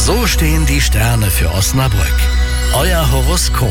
So stehen die Sterne für Osnabrück. Euer Horoskop.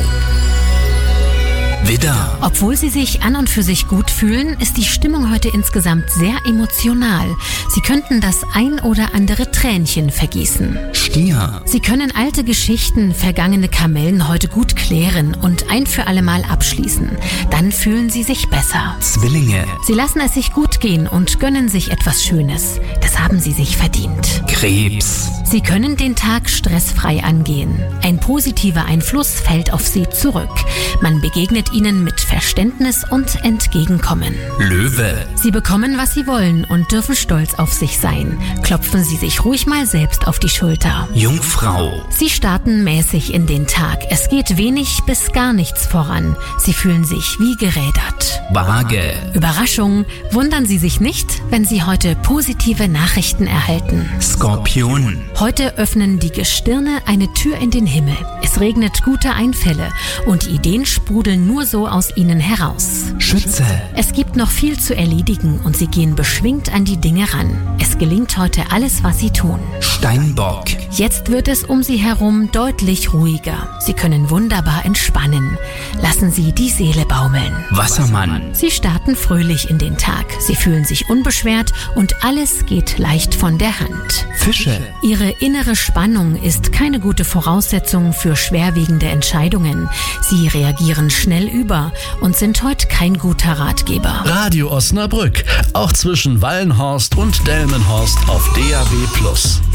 Widder. Obwohl Sie sich an und für sich gut fühlen, ist die Stimmung heute insgesamt sehr emotional. Sie könnten das ein oder andere Tränchen vergießen. Stier. Sie können alte Geschichten, vergangene Kamellen heute gut klären und ein für alle Mal abschließen. Dann fühlen Sie sich besser. Zwillinge. Sie lassen es sich gut gehen und gönnen sich etwas Schönes. Das haben Sie sich verdient. Krebs. Sie können den Tag stressfrei angehen. Ein positiver Einfluss fällt auf Sie zurück. Man begegnet Ihnen mit Verständnis und Entgegenkommen. Löwe. Sie bekommen, was Sie wollen und dürfen stolz auf sich sein. Klopfen Sie sich ruhig mal selbst auf die Schulter. Jungfrau. Sie starten mäßig in den Tag. Es geht wenig bis gar nichts voran. Sie fühlen sich wie gerädert. Waage. Überraschung, wundern Sie sich nicht, wenn Sie heute positive Nachrichten erhalten. Skorpion. Heute öffnen die Gestirne eine Tür in den Himmel. Es regnet gute Einfälle und Ideen sprudeln nur so aus ihnen heraus. Schütze. Es gibt noch viel zu erledigen und Sie gehen beschwingt an die Dinge ran. Es gelingt heute alles, was Sie tun. Steinbock. Jetzt wird es um Sie herum deutlich ruhiger. Sie können wunderbar entspannen. Lassen Sie die Seele baumeln. Wassermann. Sie starten fröhlich in den Tag. Sie fühlen sich unbeschwert und alles geht leicht von der Hand. Fische. Ihre innere Spannung ist keine gute Voraussetzung für schwerwiegende Entscheidungen. Sie reagieren schnell über und sind heute kein guter Ratgeber. Radio Osnabrück. Auch zwischen Wallenhorst und Delmenhorst auf DAB+.